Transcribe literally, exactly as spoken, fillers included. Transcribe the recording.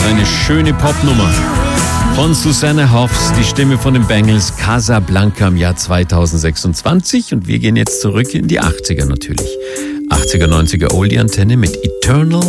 eine schöne Popnummer von Susanne Hoffs, die Stimme von den Bangles, Casablanca im Jahr zweitausendsechsundzwanzig. Und wir gehen jetzt zurück in die achtziger natürlich. achtziger, neunziger Oldie-Antenne mit Eternal